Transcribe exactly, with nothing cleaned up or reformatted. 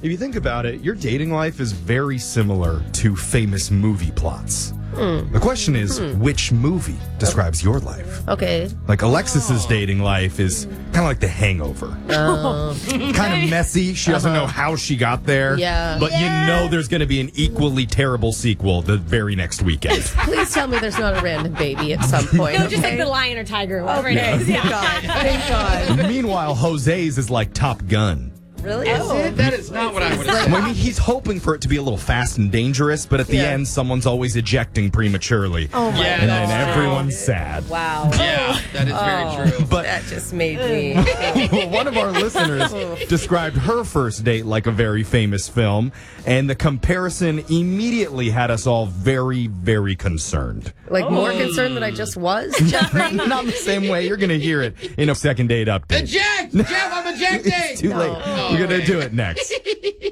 If you think about it, your dating life is very similar to famous movie plots. Mm. The question is, mm. which movie describes your life? Okay. Like Alexis's oh. dating life is kind of like The Hangover. Uh, kind of messy. She doesn't uh-huh. know how she got there. Yeah. But yeah. you know there's going to be an equally terrible sequel the very next weekend. Please tell me there's not a random baby at some point. No, okay? just like the lion or tiger. Whatever okay. it is. Thank God. Thank God. Meanwhile, Jose's is like Top Gun. Really? Oh, that is not what I would have said. I mean, he's hoping for it to be a little fast and dangerous, but at the yeah. end, someone's always ejecting prematurely. Oh, my yeah, And then God. everyone's sad. Wow. Yeah, that is oh, very true. But that just made me... well, one of our listeners described her first date like a very famous film, and the comparison immediately had us all very, very concerned. Like, oh. more concerned than I just was, Jeffrey? Not the same way. You're going to hear it in a second date update. Eject! Jeff, I'm ejecting! It's too no. late. Oh, We're going to do it next.